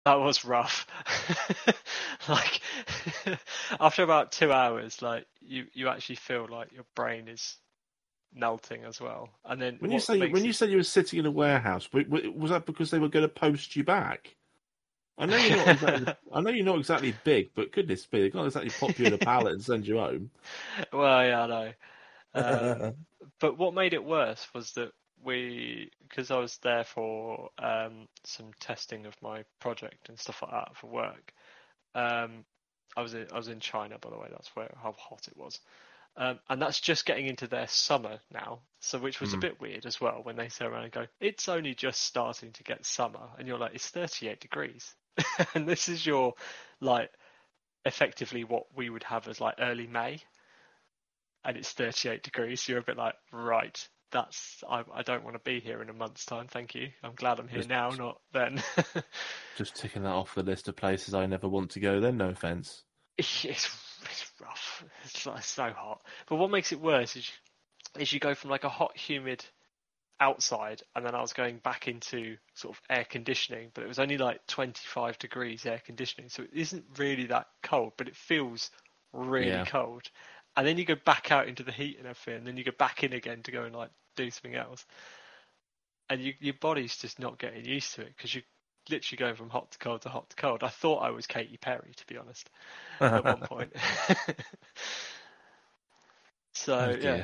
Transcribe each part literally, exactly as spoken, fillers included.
That was rough. Like after about two hours, like you you actually feel like your brain is melting as well. And then When you what say when makes you it said you were sitting in a warehouse, w- w- was that because they were going to post you back? I know you're not exactly. I know you're not exactly big, but goodness me, they can't exactly pop you in a pallet and send you home. well, yeah, I know. Um, but what made it worse was that we, because I was there for um, some testing of my project and stuff like that for work. Um, I was in, I was in China, by the way. That's where how hot it was. Um, and that's just getting into their summer now, so which was a Mm. bit weird as well when they turn around and go, "It's only just starting to get summer," and you're like, "It's thirty-eight degrees," and this is your like effectively what we would have as like early May, and it's thirty-eight degrees. So you're a bit like, right, that's I, I don't want to be here in a month's time. Thank you. I'm glad I'm here Just now, not then. just ticking that off the list of places I never want to go. Then, no offense. it's, it's rough. It's like so hot. But what makes it worse is is you go from like a hot, humid outside, and then I was going back into sort of air conditioning, but it was only like twenty-five degrees air conditioning, so it isn't really that cold, but it feels really Yeah. cold. And then you go back out into the heat and everything, and then you go back in again to go and like do something else, and you, your body's just not getting used to it because you're literally going from hot to cold to hot to cold. I thought I was Katy Perry, to be honest, at one Oh point. So yeah. dear,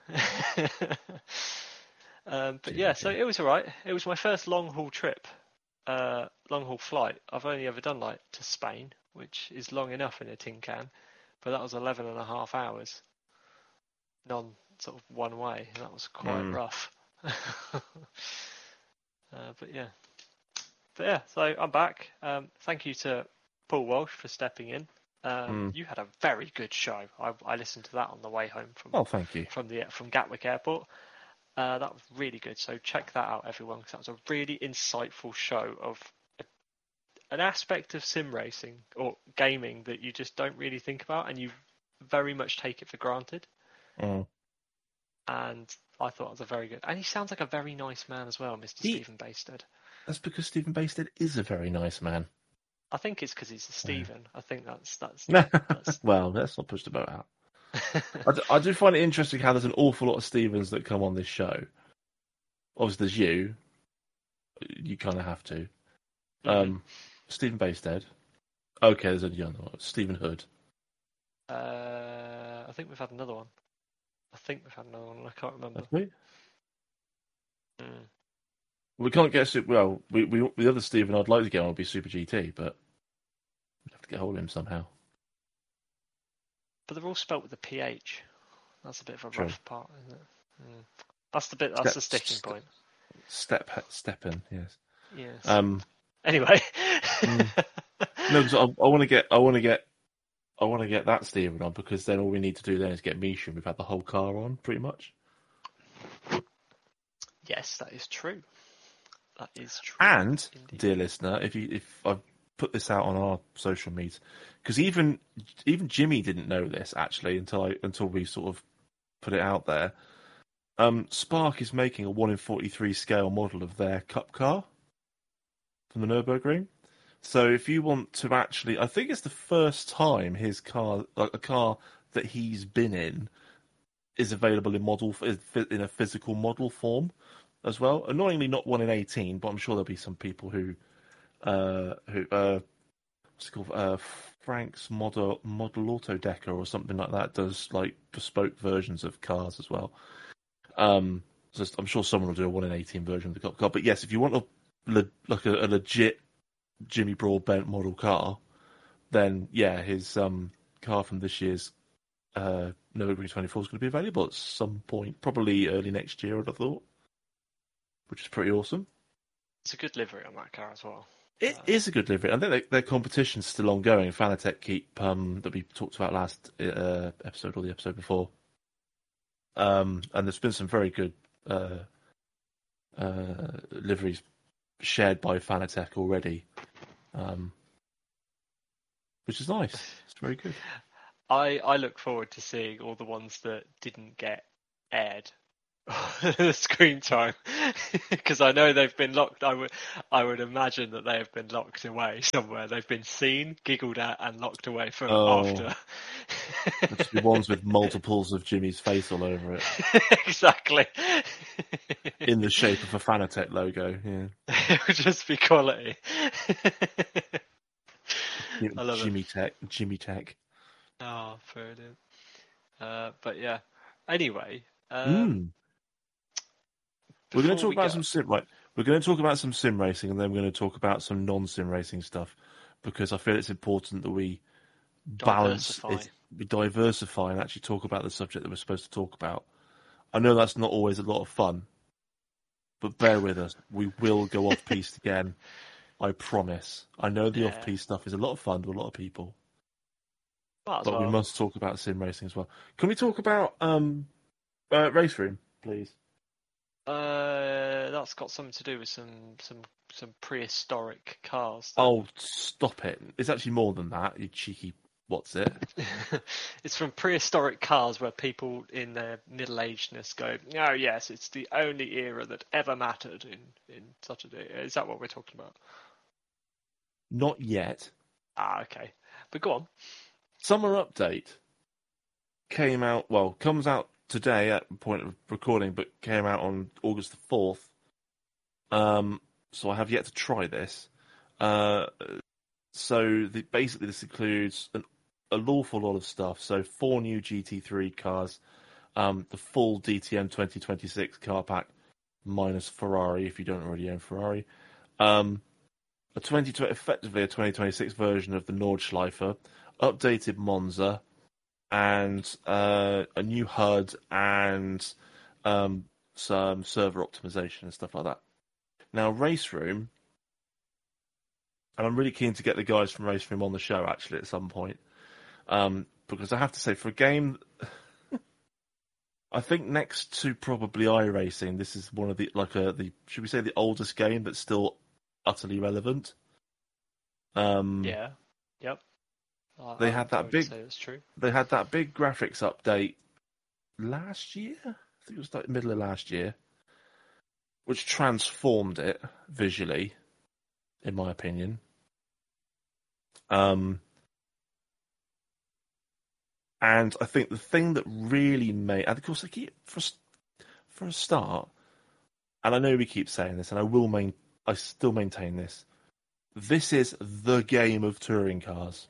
Um, but dear, oh yeah, so dear. it was alright. It was my first long haul trip, uh, long haul flight. I've only ever done like to Spain, which is long enough in a tin can, but that was eleven and a half hours, non sort of one way, and that was quite Mm. rough. uh, but yeah, but yeah, so I'm back. Um, thank you to Paul Walsh for stepping in. Um, Mm. you had a very good show. I, I listened to that on the way home from Oh, thank you. from the from Gatwick Airport. Uh, that was really good. So check that out, everyone, because that was a really insightful show of a, an aspect of sim racing or gaming that you just don't really think about, and you very much take it for granted. Mm. And I thought it was a very good. And he sounds like a very nice man as well, Mister He. Stephen Basted. That's because Stephen Basted is a very nice man. I think it's because he's a Stephen. I think that's that's that's. Well, let's not push the boat out. I do, I do find it interesting how there's an awful lot of Stevens that come on this show. Obviously, there's you. You kind of have to. hmm Um, Stephen Basted. Okay, there's a young one. Stephen Hood. uh, I think we've had another one. I think we've had another one. I can't remember. Have we? Mm. We can't get Super. Well, we, we the other Stephen I'd like to get on would be Super G T, but we'd have to get hold of him somehow. But they're all spelt with a P H. That's a bit of a True. rough part, isn't it? Mm. That's the bit. That's Step the sticking step point. step, step in. Yes. Yes. Um. Anyway. mm. No, because I, I want to get. I want to get. I want to get that Stephen on because then all we need to do then is get Misha and we've had the whole car on pretty much. Yes, that is true. That is true. And Indeed. dear listener, if you if I've put this out on our social media, because even even Jimmy didn't know this actually until I until we sort of put it out there. Um, Spark is making a one in forty-three scale model of their Cup car from the Nürburgring. So if you want to actually, I think it's the first time his car, like a car that he's been in, is available in model in a physical model form as well. Annoyingly, not one in eighteen, but I'm sure there'll be some people who, uh, who, uh, what's it called, uh, Frank's model model Auto Decker or something like that does like bespoke versions of cars as well. Um, so I'm sure someone will do a one in eighteen version of the Cup car. But yes, if you want a like a, a legit Jimmy Broadbent model car, then yeah, his um car from this year's uh Nürburgring twenty-four is going to be available at some point, probably early next year, I'd have thought, which is pretty awesome. It's a good livery on that car as well. It Uh, is a good livery. I think their, their competition's still ongoing. Fanatec keep um that we talked about last uh, episode or the episode before. Um, and there's been some very good uh, uh, liveries shared by Fanatec already, um, which is nice. It's very good. I I look forward to seeing all the ones that didn't get aired The screen time, because I know they've been locked. I would, I would imagine that they have been locked away somewhere. They've been seen, giggled at, and locked away for Oh, after. it'll just be ones with multiples of Jimmy's face all over it, Exactly. in the shape of a Fanatec logo. Yeah, It would just be quality. Jim- I love it. Jimmy Tech, Jimmy Tech. Oh, brilliant. Uh, but yeah. Anyway, um, Mm. We're going to before talk we about get some sim right. We're going to talk about some sim racing, and then we're going to talk about some non-sim racing stuff, because I feel it's important that we balance diversify, it, we diversify, and actually talk about the subject that we're supposed to talk about. I know that's not always a lot of fun, but bear with us. We will go off piste again. I promise. I know the yeah, off-piste stuff is a lot of fun to a lot of people, might as but we well. must talk about sim racing as well. Can we talk about um, uh, Race Room, please? Uh, that's got something to do with some some some prehistoric cars. That... Oh, stop it! It's actually more than that. You cheeky. What's it? It's from prehistoric cars where people in their middle-agedness go, "Oh yes, it's the only era that ever mattered in in such a day." Is that what we're talking about? Not yet. Ah, okay. But go on. Summer Update came out. Well, comes out today at the point of recording, but came out on August the fourth. Um, so I have yet to try this. Uh, so the, basically, this includes an, an awful lot of stuff. So four new G T three cars, um, the full D T M twenty twenty-six car pack, minus Ferrari if you don't already own Ferrari. Um, a twenty effectively a twenty twenty-six version of the Nordschleife, updated Monza, and uh, a new H U D and um, some server optimization and stuff like that. Now, Race Room, and I'm really keen to get the guys from Race Room on the show actually at some point, um, because I have to say, for a game, I think next to probably iRacing, this is one of the like a the should we say the oldest game that's still utterly relevant. Um, Yeah. Yep. I, they I had would, I that would big say that's true. they had that big graphics update last year. I think it was like middle of last year, which transformed it visually, in my opinion. Um, and I think the thing that really made, and of course, I keep for for a start, and I know we keep saying this, and I will main, I still maintain this. This is the game of touring cars.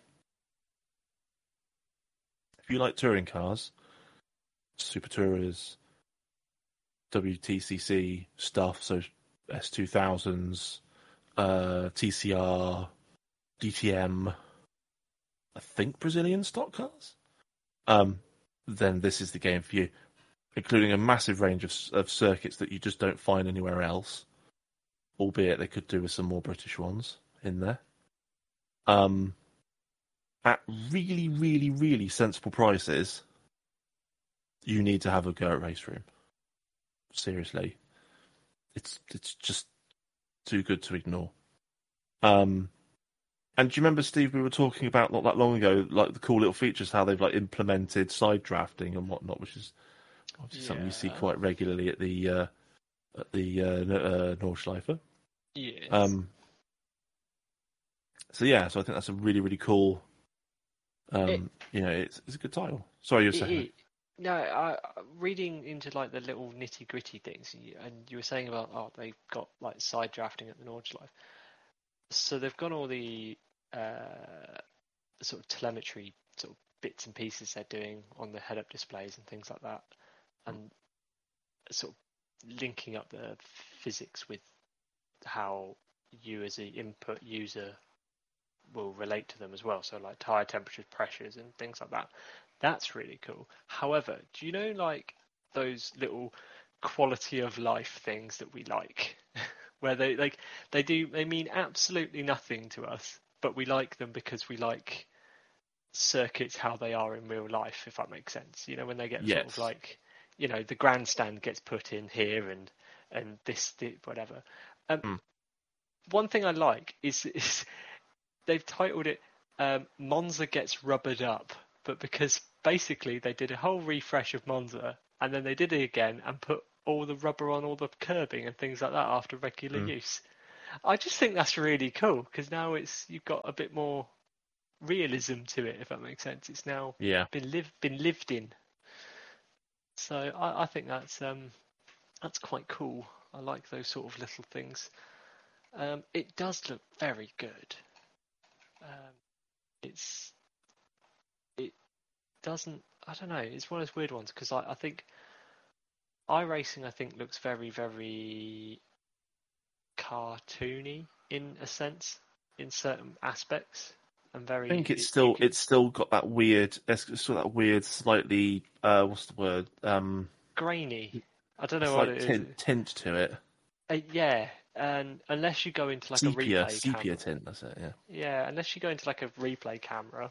If you like touring cars, Super Tourers, W T C C stuff, so S two thousands, uh, T C R, D T M, I think Brazilian stock cars, um, then this is the game for you, including a massive range of, of circuits that you just don't find anywhere else, albeit they could do with some more British ones in there. Um, at really, really, really sensible prices, you need to have a go at Race Room. Seriously. It's it's just too good to ignore. Um, and do you remember, Steve, we were talking about not that long ago, like the cool little features, how they've like implemented side drafting and whatnot, which is obviously something you see Yeah. quite regularly at the uh, at the uh, uh, Nordschleife. Yes. Um, so yeah, so I think that's a really really cool. Um, It, you know, it's it's a good title. Sorry, you're it, saying. it, no, I, reading into like the little nitty gritty things, and you, and you were saying about oh they've got like side drafting at the Nordschleife, so they've got all the uh, sort of telemetry sort of bits and pieces they're doing on the head-up displays and things like that, and sort of linking up the physics with how you as an input user will relate to them as well. So like tire temperatures, pressures, and things like that. That's really cool. However, do you know like those little quality of life things that we like, where they like they do they mean absolutely nothing to us, but we like them because we like circuits how they are in real life, if that makes sense. You know, when they get sort of Yes. like, you know, the grandstand gets put in here and and this, this whatever. Um, Mm. One thing I like is, is they've titled it um, Monza Gets Rubbered Up, but because basically they did a whole refresh of Monza and then they did it again and put all the rubber on all the curbing and things like that after regular Mm. use. I just think that's really cool because now it's you've got a bit more realism to it, if that makes sense. It's now Yeah. been lived been lived in. So I, I think that's um that's quite cool. I like those sort of little things. Um, it does look very good. Um, it's it doesn't. I don't know. It's one of those weird ones because I, I think iRacing I think looks very very cartoony in a sense in certain aspects and very. I think it's it- still you can, it's still got that weird, it's still that weird, slightly uh, what's the word? Um, grainy. I don't know what slight it is. tint tint to it. Uh, yeah, and unless you go into like a Sepia, replay sepia camera, tint. That's it. Yeah. yeah, unless you go into like a replay camera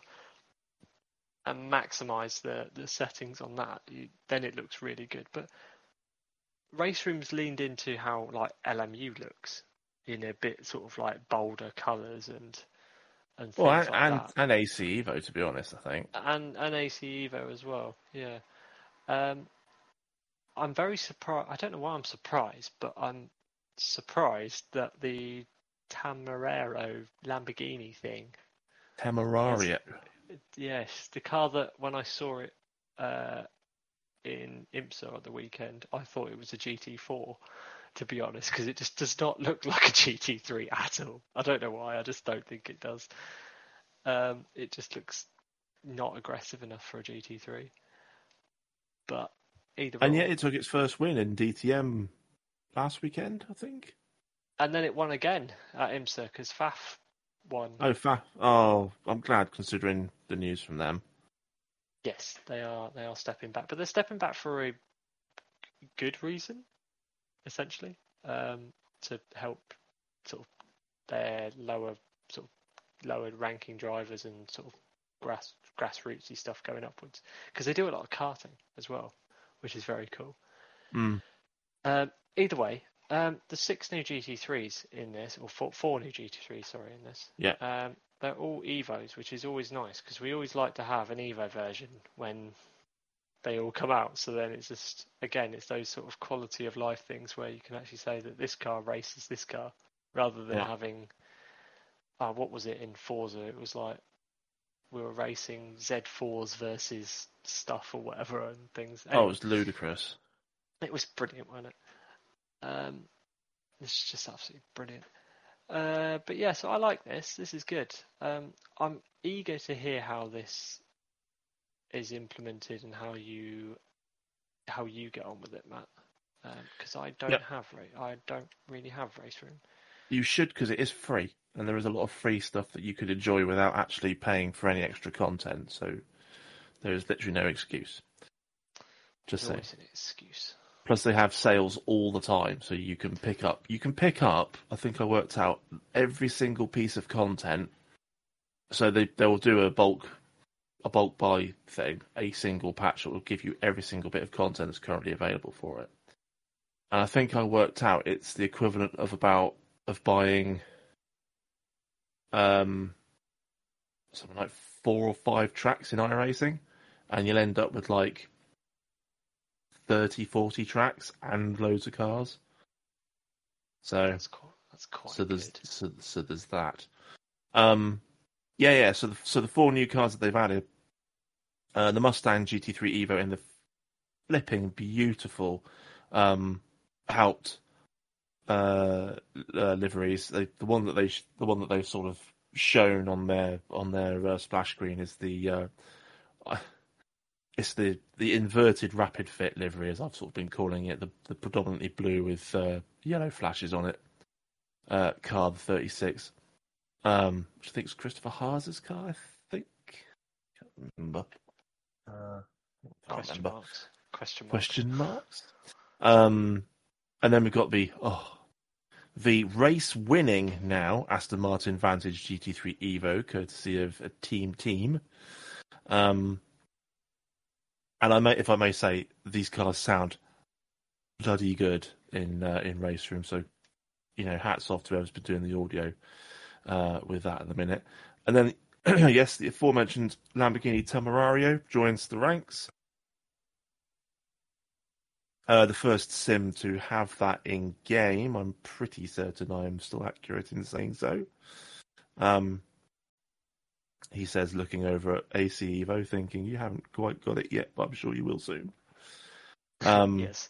and maximize the the settings on that, you, then it looks really good. But Race Room's leaned into how like L M U looks in a bit sort of like bolder colours and and Well, things and like and, that, and A C Evo, to be honest, I think. and and A C Evo as well. Yeah, um, I'm very surprised. I don't know why I'm surprised, but I'm surprised that the Tamarero Lamborghini thing has, Temerario. yes, the car that when I saw it uh, in IMSA at the weekend, I thought it was a G T four, to be honest, because it just does not look like a G T three at all. I don't know why, I just don't think it does. Um, it just looks not aggressive enough for a G T three. But either And or. yet it took its first win in D T M last weekend, I think. And then it won again at IMSA because F A F won. Oh, fa- oh, I'm glad considering the news from them. Yes, they are. They are stepping back, but they're stepping back for a good reason, essentially, um, to help sort of their lower sort of lower ranking drivers and sort of grass grassrootsy stuff going upwards because they do a lot of karting as well, which is very cool. Mm. Um, either way, um, the six new G T threes in this, or four, four new G T threes, sorry, in this. Yeah. Um, they're all Evos, which is always nice because we always like to have an Evo version when they all come out. So then it's just, again, it's those sort of quality of life things where you can actually say that this car races this car rather than Yeah. having, uh, what was it in Forza? It was like we were racing Z fours versus stuff or whatever and things. Oh, it Anyway, was ludicrous. it was brilliant, wasn't it? Um, it's just absolutely brilliant. Uh, but yeah, so I like this. This is good. Um, I'm eager to hear how this is implemented and how you how you get on with it, Matt. Because um, I don't Yep. have I don't really have Race Room. You should, because it is free, and there is a lot of free stuff that you could enjoy without actually paying for any extra content. So there is literally no excuse. Just There's say. always an excuse. Plus, they have sales all the time, so you can pick up. You can pick up. I think I worked out every single piece of content. So they they will do a bulk a bulk buy thing, a single patch that will give you every single bit of content that's currently available for it. And I think I worked out it's the equivalent of about of buying um something like four or five tracks in iRacing, and you'll end up with like thirty, forty tracks and loads of cars. So That's quite, that's quite so there's good. so, so there's that. Um, yeah, yeah. So the, so the four new cars that they've added, uh, the Mustang G T three Evo in the flipping beautiful um, Hout uh, uh, liveries. They, the one that they the one that they've sort of shown on their on their uh, splash screen is the uh, it's the the inverted rapid fit livery, as I've sort of been calling it, the, the predominantly blue with uh, yellow flashes on it. Uh, car the thirty-six, um, which I think is Christopher Haas's car. I think can't remember. Uh, can't Question remember. marks. Question marks. Question marks. Um, and then we've got the oh, the race winning now Aston Martin Vantage G T three Evo, courtesy of a Team Team. Um, and I may, if I may say, these cars sound bloody good in uh, in race room. So, you know, hats off to whoever's been doing the audio uh, with that at the minute. And then, yes, the aforementioned Lamborghini Temerario joins the ranks. Uh, the first sim to have that in game. I'm pretty certain I am still accurate in saying so. Um, he says, looking over at A C Evo, thinking you haven't quite got it yet, but I'm sure you will soon. Um, Yes.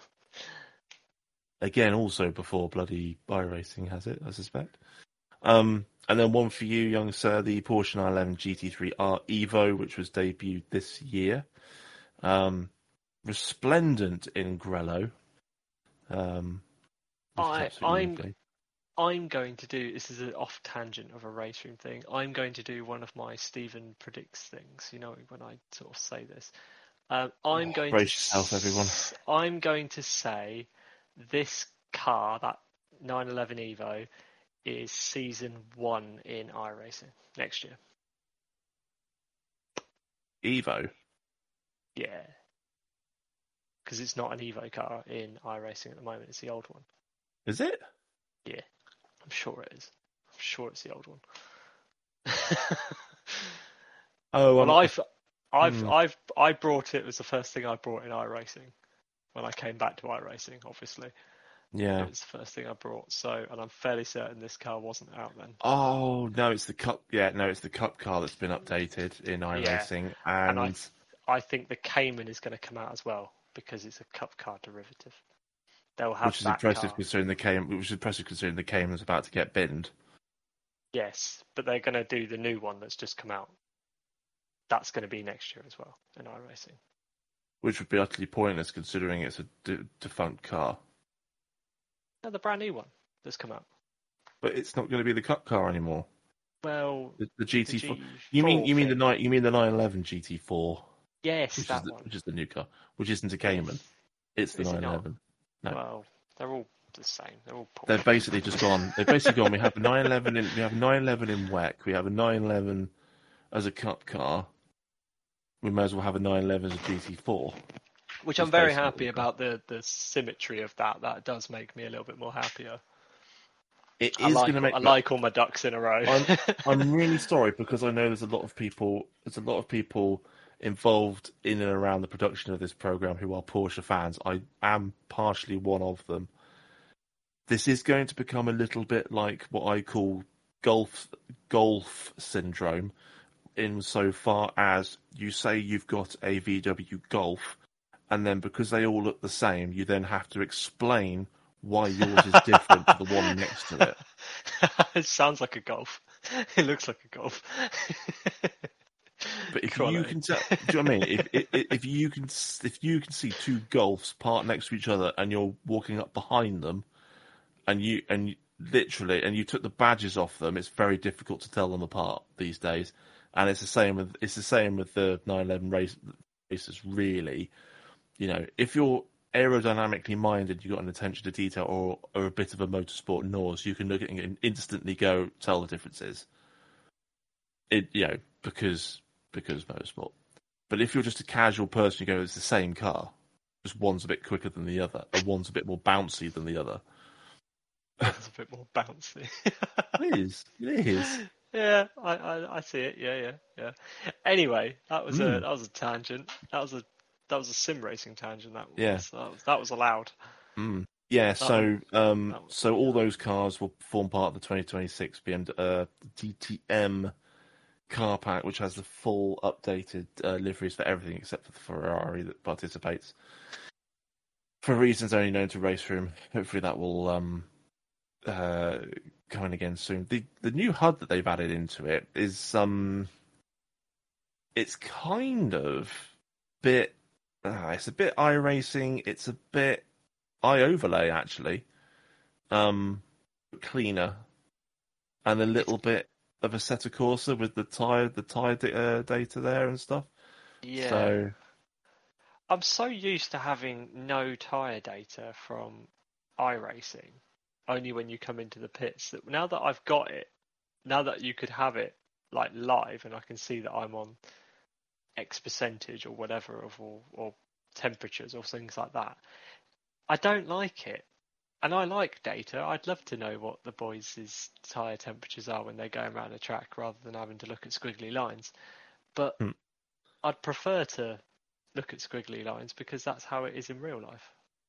Again, also before bloody iRacing has it, I suspect. Um, and then one for you, young sir, the Porsche nine eleven G T three R Evo, which was debuted this year. Um, resplendent in Grello. Um, which is I absolutely I'm lovely. I'm going to do this is an off tangent of a race room thing. I'm going to do one of my Stephen predicts things. You know when I sort of say this. Um, I'm Oh, going to brace yourself, everyone. s- I'm going to say this car, that nine eleven Evo, is season one in iRacing next year. Evo. Yeah, because it's not an Evo car in iRacing at the moment. It's the old one. Is it? Yeah, I'm sure it is. I'm sure it's the old one. Oh, Well, um, I, I've, I've, hmm, I've, I brought it. It was the first thing I brought in iRacing when I came back to iRacing. Obviously, yeah. it was the first thing I brought. So, and I'm fairly certain this car wasn't out then. Oh no, it's the cup. Yeah, no, it's the cup car that's been updated in Yeah, iRacing, and I, and th- I think the Cayman is going to come out as well because it's a Cup car derivative. They'll have which is that impressive car. considering the Cayman, which is impressive considering the Cayman's about to get binned. Yes, but they're going to do the new one that's just come out. That's going to be next year as well in iRacing. Which would be utterly pointless considering it's a de- defunct car. No, the brand new one that's come out. But it's not going to be the cup car anymore. Well, The, the the G T four. G You mean four you mean the thing. nine? You mean the nine eleven G T four, Yes, which is that the, one. which is the new car, which isn't a Yes. Cayman. It's the Is it not? nine eleven. No, Well, they're all the same. They're all they've Porsche. basically just gone. They've basically gone. We have a nine eleven in. We have a nine eleven in W E C. We have a nine eleven as a cup car. We may as well have a nine eleven as a G T four. Which It's I'm very basically what happy they've done. about the, the symmetry of that. That does make me a little bit more happier. It I is going like to make. I like all my ducks in a row. I'm I'm really sorry because I know there's a lot of people there's a lot of people involved in and around the production of this program who are Porsche fans. I am partially one of them. This is going to become a little bit like what I call golf golf syndrome, insofar as you say you've got a V W Golf, and then because they all look the same, you then have to explain why yours is different to the one next to it. It sounds like a golf. It looks like a golf. But if you Quality. can tell, do you know what I mean? If, if if you can if you can see two Golfs parked next to each other and you're walking up behind them, and you and you, literally and you took the badges off them, it's very difficult to tell them apart these days. And it's the same with it's the same with the nine eleven race races. Really, you know, if you're aerodynamically minded, you've got an attention to detail, or or a bit of a motorsport nose, you can look at it and instantly go tell the differences. It you know because because motorsport. But if you're just a casual person, you go, it's the same car. Just one's a bit quicker than the other, and one's a bit more bouncy than the other. One's a bit more bouncy. It is. It is. Yeah, I, I, I see it. Yeah, yeah, yeah. Anyway, that was a Mm, that was a tangent. That was a that was a sim racing tangent. That yeah. was that was, that was allowed. Mm. Yeah. That was So, um, that was. so all those cars will form part of the twenty twenty-six B M W uh, D T M car pack, which has the full updated uh, liveries for everything except for the Ferrari that participates. For reasons only known to Race Room, hopefully that will um, uh, come in again soon. The the new H U D that they've added into it is um, it's kind of bit. Uh, it's a bit iRacing. It's a bit iOverlay actually. Um, cleaner and a It's little bit of Assetto Corsa with the tire the tire uh, data there and stuff. yeah. So I'm so used to having no tyre data from iRacing, only when you come into the pits. That now that I've got it, now that you could have it like live, and I can see that I'm on X percentage or whatever of or, or temperatures or things like that. I don't like it. And I like data. I'd love to know what the boys' tyre temperatures are when they're going around a track rather than having to look at squiggly lines. But hmm, I'd prefer to look at squiggly lines because that's how it is in real life.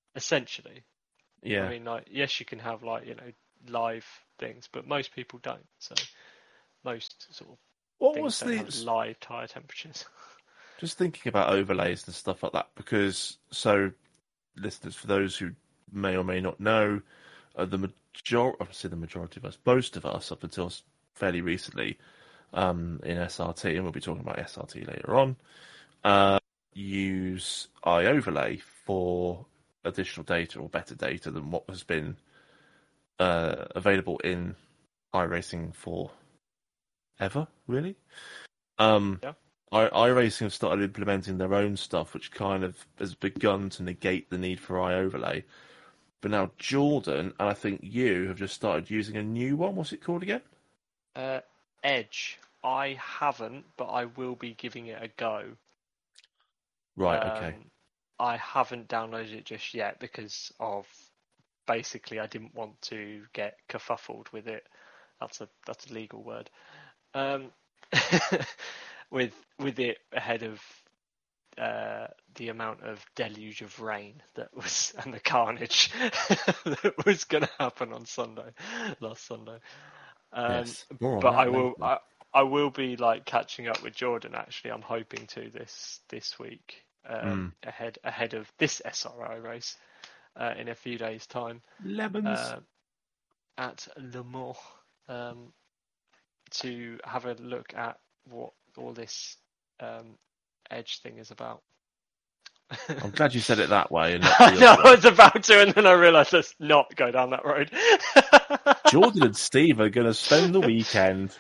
essentially. Yeah. I mean, like, yes, you can have like you know live things, but most people don't. So most sort of What things was don't the have live tire temperatures. just thinking about overlays and stuff like that? Because so, listeners, for those who may or may not know, uh, the major I say the majority of us, most of us, up until fairly recently, um, in S R T, and we'll be talking about S R T later on, uh, use iOverlay for additional data or better data than what has been uh, available in iRacing for ever, really. Um, Yeah. I, iRacing have started implementing their own stuff, which kind of has begun to negate the need for iOverlay. But now Jordan, and I think you, have just started using a new one. What's it called again? Uh, Edge. I haven't, but I will be giving it a go. Right, okay. Um, I haven't downloaded it just yet because of basically I didn't want to get kerfuffled with it. That's a that's a legal word. Um, with with it ahead of uh, the amount of deluge of rain that was and the carnage that was going to happen on Sunday, last Sunday. Um, Yes, more on but that I will later. I, I will be like catching up with Jordan. Actually, I'm hoping to this this week um, Mm. ahead ahead of this S R I race uh, in a few days' time Lemons. uh, at Le Mans um, to have a look at what all this um, edge thing is about. I'm glad you said it that way and not I the know other I way. was about to, and then I realised let's not go down that road. Jordan and Steve are going to spend the weekend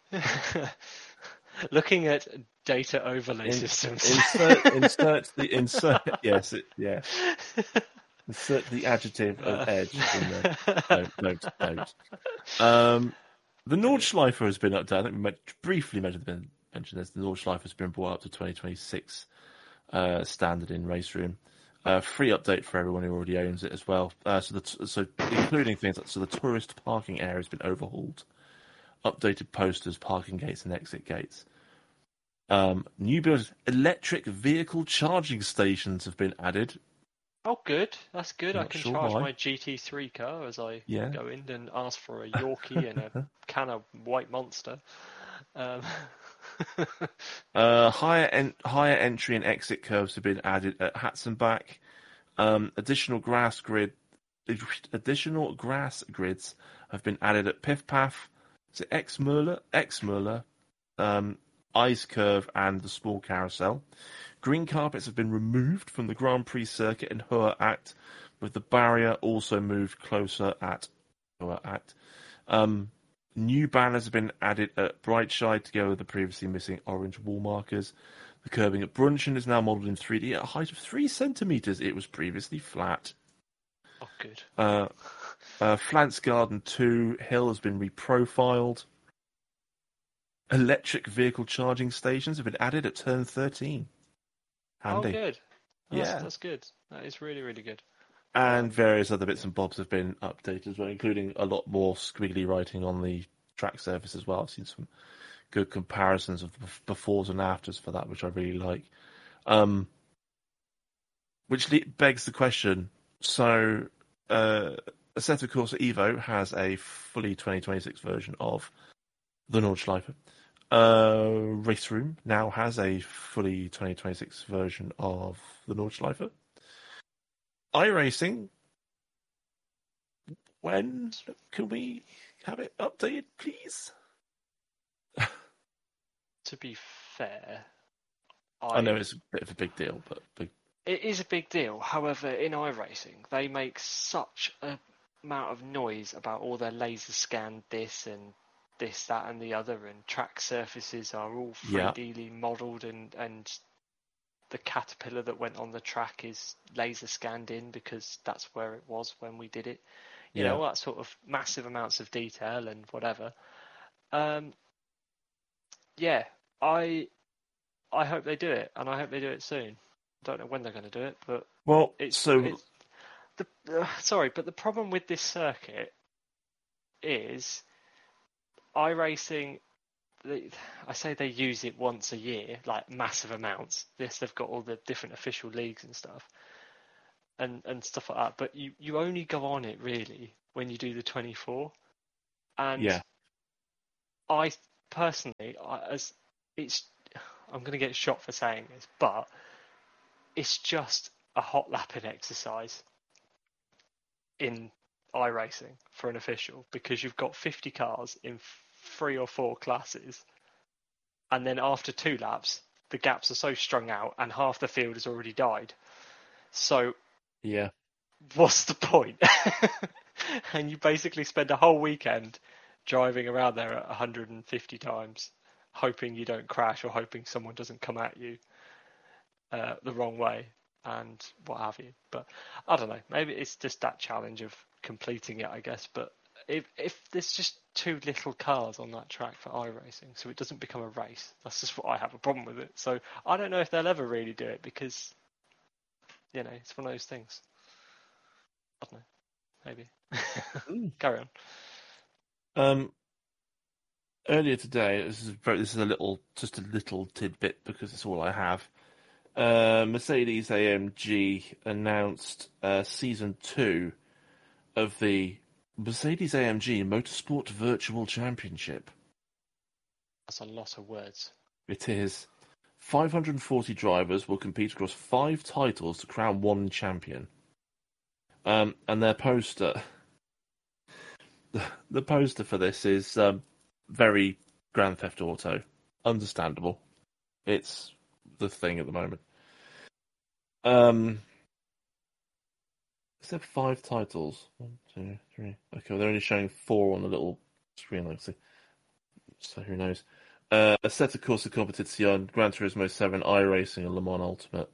looking at data overlay in, systems. insert insert the insert yes it, yes insert the adjective of Uh, edge in there. Don't don't don't. Um, the Nordschleifer has been updated. I think we met, briefly mentioned mentioned this. The Nordschleifer has been brought up to twenty twenty-six uh, standard in Race Room. Uh, free update for everyone who already owns it as well. Uh, so the so including things like so the tourist parking area has been overhauled, updated posters, parking gates, and exit gates. Um, new build electric vehicle charging stations have been added. oh, good. That's good. I Not can sure charge why. my G T three car as I Yeah. go in and ask for a Yorkie and a can of White Monster. Um, Uh, higher en- higher entry and exit curves have been added at Hatzenbach. Um, additional grass grid, additional grass grids have been added at Piffpaff, to Exmurler, Exmurler, um, Ice Curve, and the small carousel. Green carpets have been removed from the Grand Prix circuit in Hua Act, with the barrier also moved closer at Hua Act. Um, new banners have been added at Brightside to go with the previously missing orange wall markers. The curbing at Brunchen is now modelled in three D at a height of three centimetres. It was previously flat. oh, good. Uh, uh, Flants Garden two Hill has been reprofiled. Electric vehicle charging stations have been added at turn thirteen. Oh, Handy. good. That's Yeah. that's good. That is really really good. And Um, various other bits and bobs have been updated as well, including a lot more squiggly writing on the track surface as well. I've seen some good comparisons of the befores and afters for that, which I really like. Um, which le- begs the question: so, uh, Assetto Corsa Evo has a fully twenty twenty-six version of the Nordschleife. Uh, Race Room now has a fully twenty twenty-six version of the Nordschleife. iRacing, when can we have it updated, please? to be fair, I know I it's a bit of a big deal, but big... it is a big deal. However, in iRacing, they make such a amount of noise about all their laser scanned this and this, that, and the other, and track surfaces are all yeah, three D modelled, and and the caterpillar that went on the track is laser scanned in because that's where it was when we did it. You know, yeah. all that sort of massive amounts of detail and whatever. Um, yeah, I I hope they do it, and I hope they do it soon. Don't know when they're going to do it, but Well, it's so it's the uh, sorry, but the problem with this circuit is iRacing. They, I say they use it once a year, like massive amounts. This they've got all the different official leagues and stuff. and, and stuff like that. But you, you only go on it really when you do the twenty-four. And Yeah. I personally, I, as it's, I'm going to get shot for saying this, but it's just a hot lapping exercise in iRacing for an official, because you've got fifty cars in three or four classes, and then after two laps, the gaps are so strung out, and half the field has already died. So, yeah, what's the point? And you basically spend a whole weekend driving around there at one hundred fifty times, hoping you don't crash or hoping someone doesn't come at you uh, the wrong way and what have you. But I don't know, maybe it's just that challenge of completing it, I guess. But if if there's just too little cars on that track for iRacing, so it doesn't become a race, that's just what I have a problem with it. So I don't know if they'll ever really do it, because, you know, it's one of those things. I don't know, maybe. Mm. Carry on. Um, earlier today, this is very, this is a little, just a little tidbit because it's all I have. Uh, Mercedes A M G announced uh, season two of the Mercedes A M G Motorsport Virtual Championship. That's a lot of words. It is five hundred forty drivers will compete across five titles to crown one champion. Um, and their poster, the, the poster for this is um, very Grand Theft Auto. Understandable. It's the thing at the moment. Um, is there five titles? One, two, three. Okay, well, they're only showing four on the little screen. Let's see. So who knows? Uh, Assetto Corsa Competizione, Gran Turismo seven, iRacing, and Le Mans Ultimate.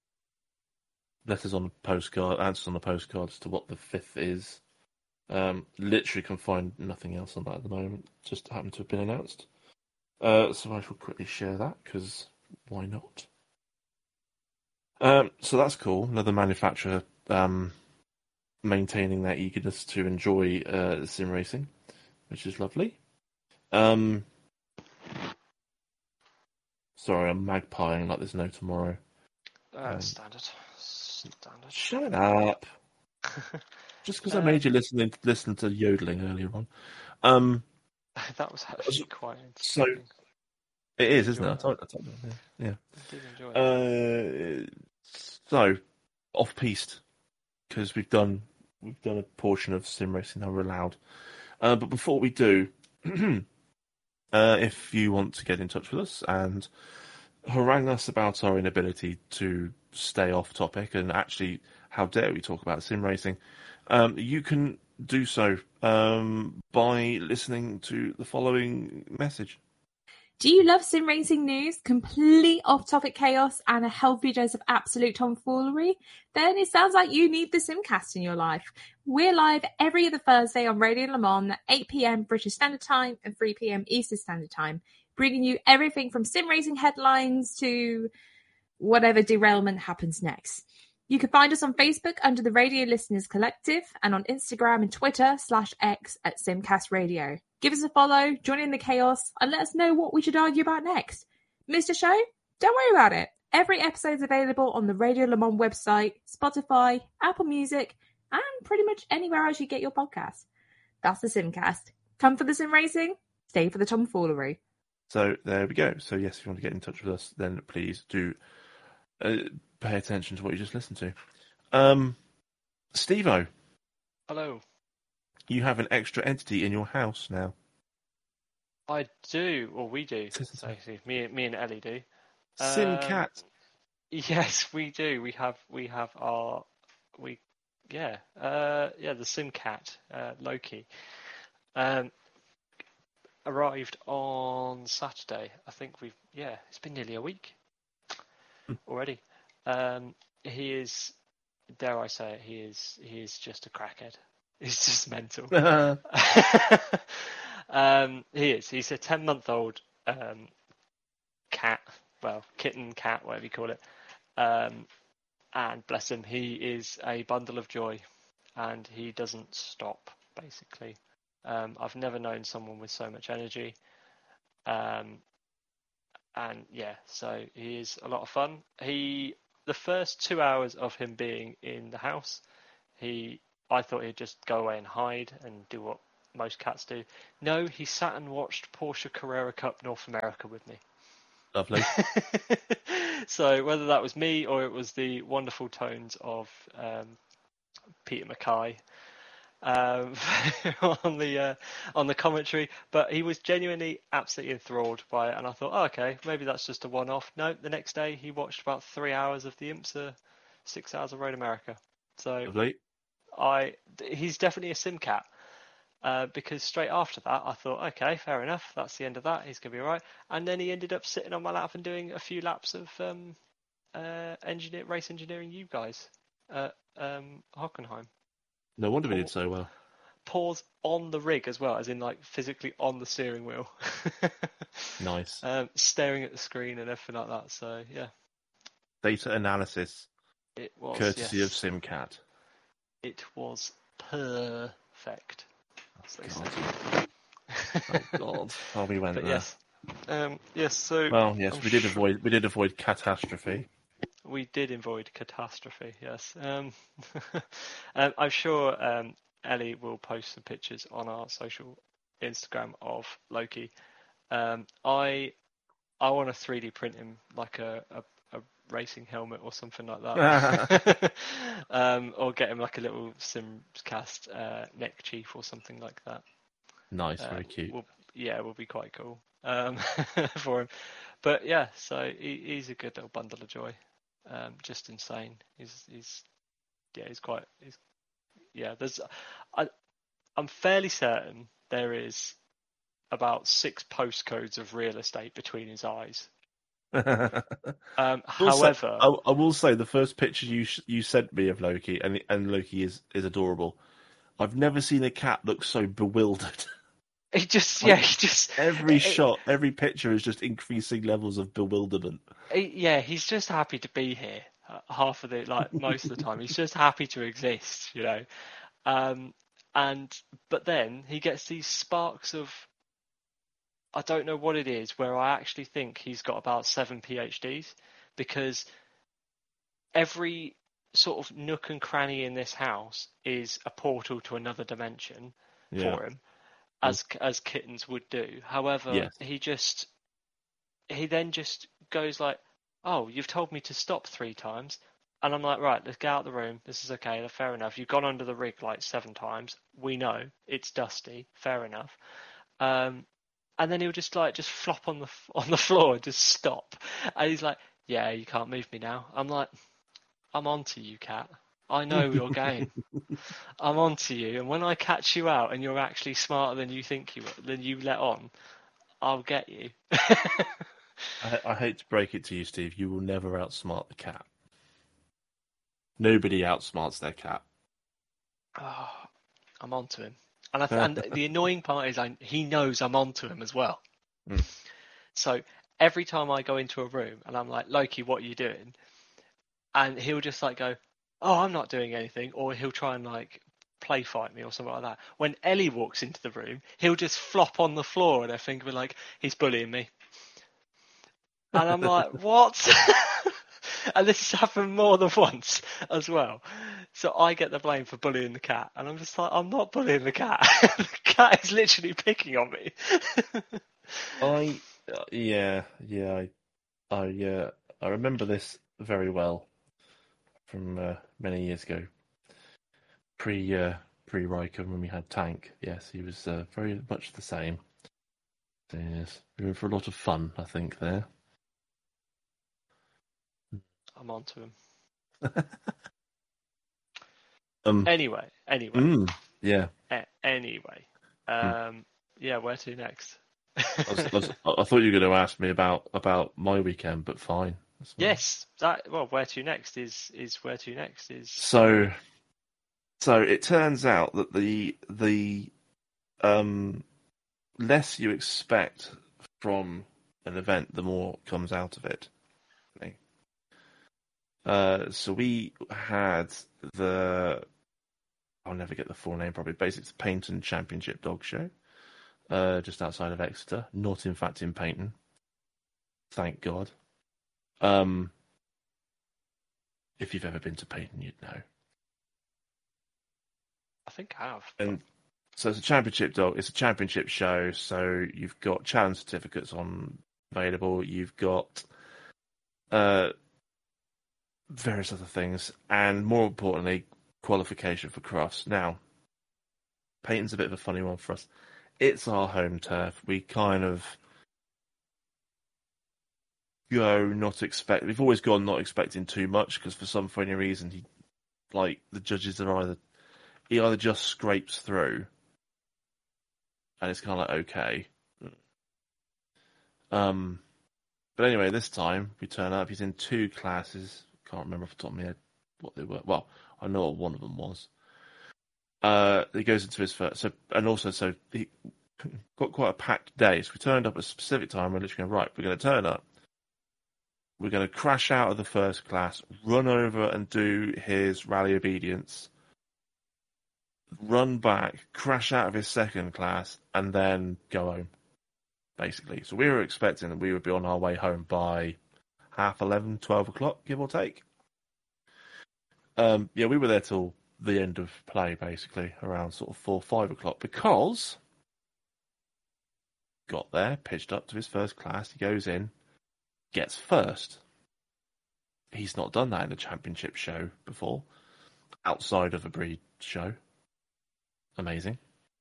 Letters on the postcard, answers on the postcard as to what the fifth is. Um, literally can find nothing else on that at the moment. Just happened to have been announced. Uh, so I shall quickly share that, because why not? Um, so that's cool. Another manufacturer um, maintaining their eagerness to enjoy uh, sim racing, which is lovely. Um, sorry, I'm magpieing like there's no tomorrow. Uh, Um, standard. Standard. Shut up. Just because I made you listen to, listen to yodeling earlier on. Um, that was actually quite so entertaining. it is, isn't Enjoy it? I that. told, I told you, yeah. yeah. I did enjoy it. Uh, so off piste, because we've done we've done a portion of sim racing that we're allowed. Uh, but before we do, uh, if you want to get in touch with us and harangue us about our inability to stay off topic, and actually, how dare we talk about sim racing, um, you can do so um, by listening to the following message. Do you love sim racing news, complete off-topic chaos, and a healthy dose of absolute tomfoolery? Then it sounds like you need the Simcast in your life. We're live every other Thursday on Radio Le Mans at eight p.m. British Standard Time and three p.m. Eastern Standard Time, bringing you everything from sim racing headlines to whatever derailment happens next. You can find us on Facebook under the Radio Listeners Collective, and on Instagram and Twitter slash X at Simcast Radio. Give us a follow, join in the chaos, and let us know what we should argue about next. Missed a show? Don't worry about it. Every episode is available on the Radio Le Mans website, Spotify, Apple Music, and pretty much anywhere else you get your podcast. That's the Simcast. Come for the sim racing, stay for the tomfoolery. So there we go. So yes, if you want to get in touch with us, then please do uh, pay attention to what you just listened to. Um, Steve-O. Hello. You have an extra entity in your house now. I do, or we do. Actually, me, me and Ellie do. Simcat. Um, yes, we do. We have, we have our, we, yeah, uh, yeah, the Simcat, uh, Loki, um, arrived on Saturday. I think we've, yeah, it's been nearly a week already. Um, he is, dare I say it, he is, he is just a crackhead. He's just mental. um, he is. He's a ten-month-old um, cat, well, kitten, cat, whatever you call it. Um, and bless him, he is a bundle of joy, and he doesn't stop, basically. Um, I've never known someone with so much energy. Um, and yeah, so he is a lot of fun. He the first two hours of him being in the house, he I thought he'd just go away and hide and do what most cats do. No, he sat and watched Porsche Carrera Cup North America with me. Lovely. So whether that was me or it was the wonderful tones of um, Peter Mackay um, on the uh, on the commentary, but he was genuinely absolutely enthralled by it, and I thought, oh, okay, maybe that's just a one-off. No, the next day he watched about three hours of the IMSA Six Hours of Road America. So Lovely. I he's definitely a sim cat. Uh, because straight after that, I thought, okay, fair enough. That's the end of that. He's going to be all right. And then he ended up sitting on my lap and doing a few laps of um, uh, engineer, race engineering you guys at um, Hockenheim. No wonder we did so well. Pause on the rig as well, as in like physically on the steering wheel. Nice. Um, staring at the screen and everything like that. So, yeah. Data analysis. It was, Courtesy yes. of SimCat. It was perfect. God. Oh God! Oh, we went But there. yes, um, yes. So well, yes, I'm we did sure avoid we did avoid catastrophe. we did avoid catastrophe. Yes, um, um, I'm sure um, Ellie will post some pictures on our social Instagram of Loki. Um, I I want to three D print him like a, a, a racing helmet or something like that, um, or get him like a little Simcast uh, neck chief or something like that. Nice, Uh, very cute. will, yeah, it will be quite cool um, for him. But yeah, so he, he's a good little bundle of joy. Um, just insane. He's he's yeah, he's quite he's yeah. There's I I'm fairly certain there is about six postcodes of real estate between his eyes. Um, however, I, I will say the first picture you you sent me of Loki, and and Loki is, is adorable. I've never seen a cat look so bewildered. He just yeah, he just every it, shot, every picture is just increasing levels of bewilderment. It, yeah, he's just happy to be here. Uh, half of the like most of the time, he's just happy to exist, you know. Um, and but then he gets these sparks of I don't know what it is, where I actually think he's got about seven PhDs, because every sort of nook and cranny in this house is a portal to another dimension Yeah. for him, as as kittens would do. However, Yes. he just he then just goes like, "Oh, you've told me to stop three times," and I'm like, "Right, let's get out of the room. This is okay. Fair enough. You've gone under the rig like seven times. We know it's dusty. Fair enough." Um, and then he'll just like just flop on the on the floor and just stop. And he's like, "Yeah, you can't move me now." I'm like, "I'm onto you, cat. I know your game. I'm onto you. And when I catch you out and you're actually smarter than you think you than you let on, I'll get you." I, I hate to break it to you, Steve. You will never outsmart the cat. Nobody outsmarts their cat. Oh, I'm onto him. And, I th- and the annoying part is I, he knows I'm onto him as well. Mm. So every time I go into a room and I'm like, "Loki, what are you doing?" And he'll just like go, "Oh, I'm not doing anything," or he'll try and like play fight me or something like that. When Ellie walks into the room, he'll just flop on the floor and I think we're like, he's bullying me. And I'm like, what? And this has happened more than once as well. So I get the blame for bullying the cat. And I'm just like, I'm not bullying the cat. The cat is literally picking on me. I, uh, yeah, yeah, I, I, uh, I remember this very well from uh, many years ago. Pre, uh, pre Riker when we had Tank. Yes, he was uh, very much the same. Yes, we were for a lot of fun, I think, there. I'm onto him. um, Anyway, anyway. Mm, yeah. A- anyway. Um, mm. Yeah, where to next? I, was, I, was, I thought you were going to ask me about, about my weekend, but fine. Yes, that well, where to next is is where to next is. So, so it turns out that the the um less you expect from an event, the more comes out of it. Uh, so we had the I'll never get the full name probably. Basically, it's Paignton Championship Dog Show, uh, just outside of Exeter. Not in fact in Paignton, thank God. Um, If you've ever been to Payton, you'd know. I think I have. And so it's a championship dog. It's a championship show. So you've got challenge certificates on available. You've got uh, various other things, and more importantly, qualification for cross. Now, Payton's a bit of a funny one for us. It's our home turf. We kind of go not expect. We've always gone not expecting too much because for some funny reason, he like the judges are either he either just scrapes through, and it's kind of like okay. Um, but anyway, this time we turn up. He's in two classes. Can't remember off the top of my head what they were. Well, I know what one of them was. Uh, he goes into his first, so and also so he got quite a packed day. So we turned up at a specific time. We're literally going right. We're going to turn up. We're going to crash out of the first class, run over and do his rally obedience, run back, crash out of his second class, and then go home. Basically, so we were expecting that we would be on our way home by half eleven, twelve o'clock, give or take. Um, yeah, we were there till the end of play, basically, around sort of four, five o'clock, because got there, pitched up to his first class, he goes in, gets first. He's not done that in a championship show before, outside of a breed show. Amazing.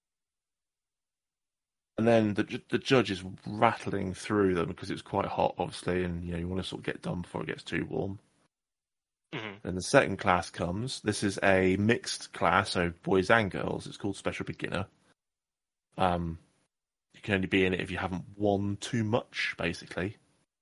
And then the the judge is rattling through them because it's quite hot, obviously, and you know you want to sort of get done before it gets too warm. Mm-hmm. And the second class comes. This is a mixed class, so boys and girls. It's called Special Beginner. Um, you can only be in it if you haven't won too much, basically.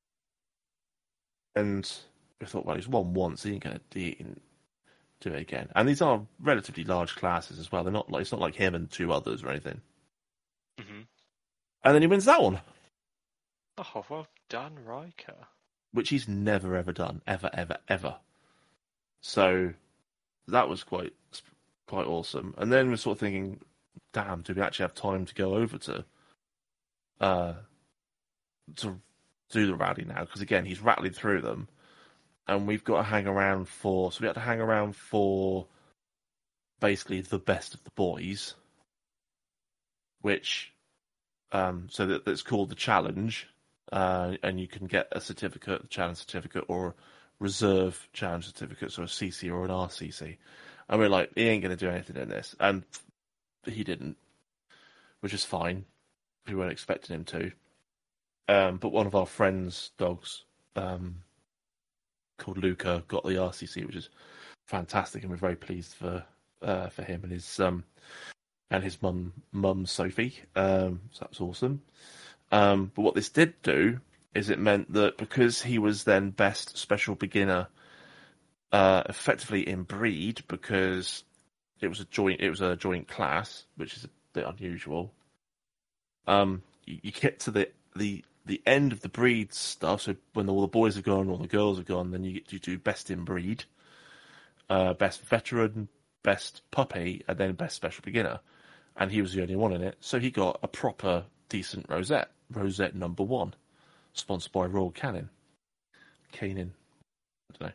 And I thought, well, he's won once, he ain't going to do it again. And these are relatively large classes as well. They're not like it's not like him and two others or anything. Mm-hmm. And then he wins that one. Oh, well done, Riker. Which he's never ever done, ever, ever, ever. So that was quite quite awesome. And then we're sort of thinking, damn, do we actually have time to go over to uh to do the rally now? Because again, he's rattling through them, and we've got to hang around for. So we had to hang around for basically the best of the boys, which um so that that's called the challenge, uh, and you can get a certificate, a challenge certificate, or reserve challenge certificate, so a C C or an R C C. And we're like, he ain't going to do anything in this. And he didn't, which is fine. We weren't expecting him to. Um, but one of our friends' dogs, um, called Luca, got the R C C, which is fantastic, and we're very pleased for uh, for him and his um and his mum, mum Sophie. Um, so that was awesome. Um, but what this did do is it meant that because he was then best special beginner, uh, effectively in breed, because it was a joint, it was a joint class, which is a bit unusual. Um, you, you get to the, the the end of the breed stuff. So when all the boys are gone, all the girls are gone, then you you do best in breed, uh, best veteran, best puppy, and then best special beginner. And he was the only one in it, so he got a proper decent rosette, rosette number one. Sponsored by Royal Canin. Canin. I don't know.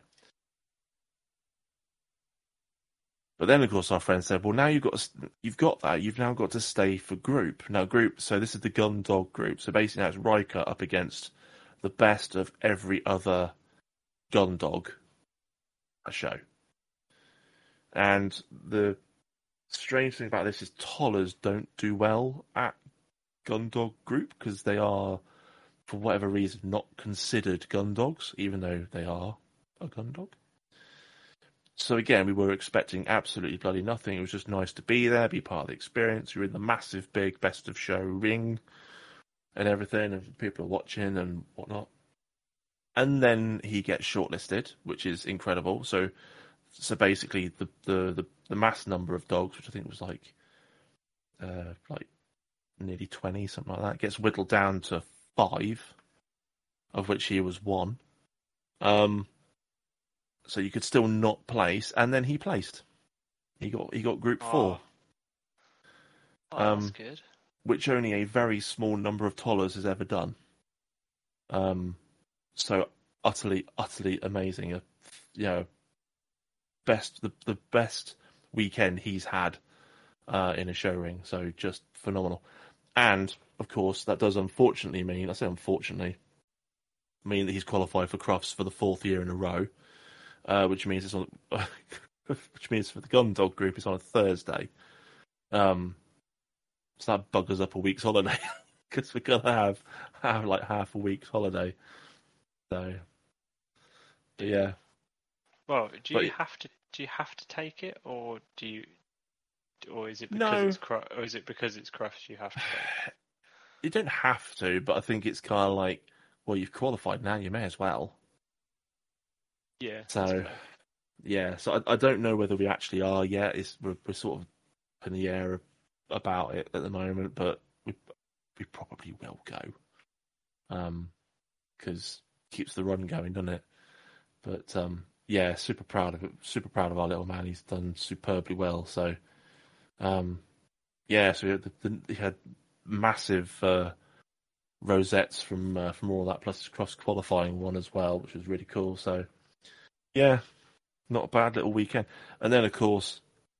But then, of course, our friend said, well, now you've got to, you've got that. You've now got to stay for group. Now, group, so this is the gun dog group. So basically now it's Riker up against the best of every other gun dog show. And the strange thing about this is tollers don't do well at gun dog group because they are, for whatever reason, not considered gun dogs, even though they are a gun dog. So again, we were expecting absolutely bloody nothing. It was just nice to be there, be part of the experience. You're in the massive, big, best of show ring and everything, and people are watching and whatnot. And then he gets shortlisted, which is incredible. So, so basically, the the the, the mass number of dogs, which I think was like, uh, like nearly twenty, something like that, gets whittled down to five, of which he was one. Um, so you could still not place, and then he placed. He got he got group Oh. four, Oh, Um, that's good. which only a very small number of tollers has ever done. Um, so utterly, utterly amazing. A, you know, best the, the best weekend he's had uh, in a show ring. So just phenomenal. And of course, that does unfortunately mean I say unfortunately mean that he's qualified for Crufts for the fourth year in a row, uh, which means it's on which means for the Gundog group it's on a Thursday. Um, so that buggers up a week's holiday because we're gonna have have like half a week's holiday. So, but yeah. Well, do But you have to do you have to take it, or do you, or is it because No. it's Cru- or is it because it's Crufts you have to take it? You don't have to, but I think it's kind of like, well, you've qualified now, you may as well. Yeah. that's So, fair. yeah. So I, I don't know whether we actually are yet. It's we're, we're sort of in the air about it at the moment, but we we probably will go. Um, because keeps the run going, doesn't it? But um, yeah, super proud of it. Super proud of our little man. He's done superbly well. So, um, yeah. So he had, the, he had massive uh, rosettes from uh, from all that, plus cross qualifying one as well, which was really cool. So, yeah, not a bad little weekend. And then, of course,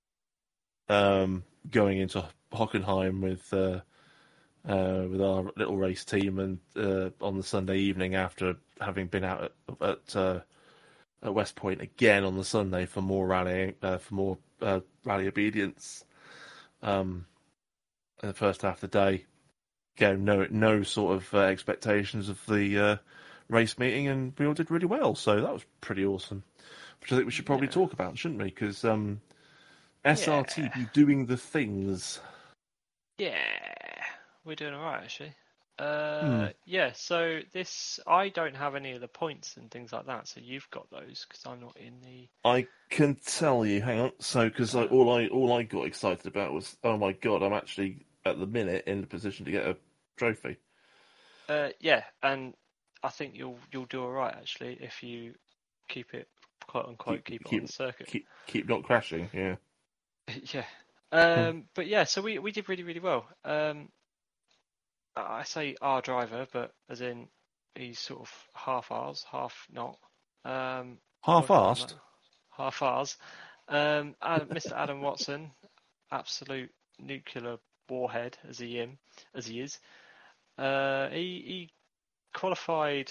um, going into Hockenheim with uh, uh, with our little race team, and uh, on the Sunday evening after having been out at at, uh, at West Point again on the Sunday for more rallying, uh, for more uh, rally obedience. Um, in the first half of the day, again, no no sort of uh, expectations of the uh, race meeting, and we all did really well. So that was pretty awesome. Which I think we should probably Yeah. talk about, shouldn't we? Because um, S R T Yeah. be doing the things. Yeah, we're doing all right actually. Uh, Hmm. yeah. So this, I don't have any of the points and things like that. So you've got those because I'm not in the. I can tell you. Hang on. So, because I, Uh, all I all I got excited about was, oh my god, I'm actually at the minute in the position to get a trophy. uh, yeah, and I think you'll you'll do all right actually if you keep it quote unquote Keep keep it on keep the circuit. keep keep not crashing. Yeah. Yeah. Um, but yeah, so we we did really really well. Um, I say our driver, but as in he's sort of half ours, half not. Um, working on that. Half-assed. Half ours. Um, Adam, Mister Adam Watson, absolute nuclear warhead as he am, as he is. Uh, he he qualified.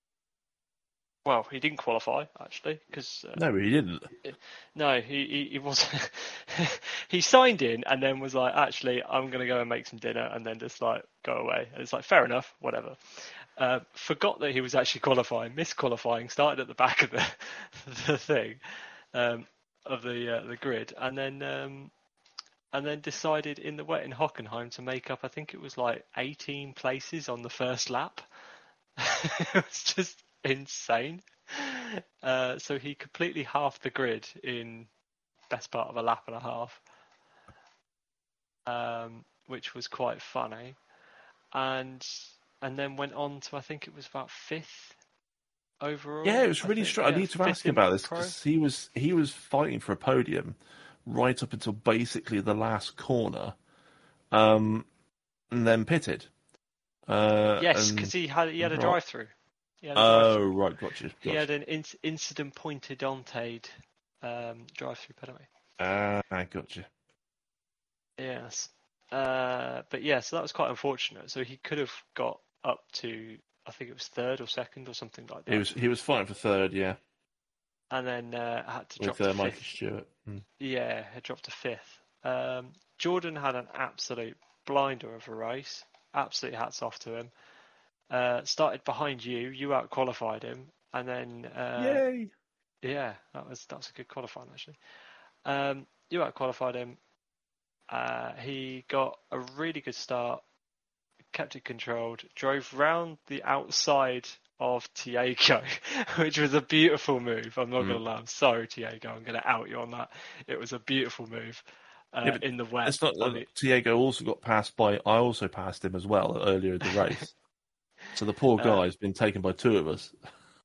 Well, he didn't qualify actually because uh, No, he didn't. no, he he, he was he signed in and then was like, actually, I'm gonna go and make some dinner and then just like go away. And it's like, fair enough, whatever. Uh, forgot that he was actually qualifying, misqualifying, started at the back of the the thing, um, of the uh, the grid, and then um, and then decided in the wet in Hockenheim to make up. I think it was like eighteen places on the first lap. It was just insane. Uh, so he completely halved the grid in best part of a lap and a half, um, which was quite funny. And and then went on to, I think it was about fifth overall. Yeah, it was I really think, strange. I yeah, need to fifth ask him in about this pro. because he was he was fighting for a podium right up until basically the last corner, um, and then pitted. Uh, Yes, and because he had he had a right. drive-through. He had a Oh, drive-through. right, gotcha. He gotcha. had an in- incident pointed onted um, drive-through penalty. Ah, I gotcha. Yes. Uh, but yeah, so that was quite unfortunate. So he could have got up to, I think it was third or second or something like He that. was he was fighting for third, yeah, And then uh, had to drop with uh, to Mikey fifth. Stewart. Hmm. Yeah, had dropped to fifth. Um, Jordan had an absolute blinder of a race. Absolute hats off to him. Uh, started behind you. You out qualified him, and then uh, Yay! yeah, that was that was a good qualifying actually. Um, you out qualified him. Uh, he got a really good start, kept it controlled, drove round the outside of Tiago, which was a beautiful move. I'm not Mm. going to lie. I'm sorry, Tiago. I'm going to out you on that. It was a beautiful move uh, Yeah, but in the wet. it's not. On Uh, the, Diego also got passed by. I also passed him as well earlier in the race. So the poor uh, guy's been taken by two of us.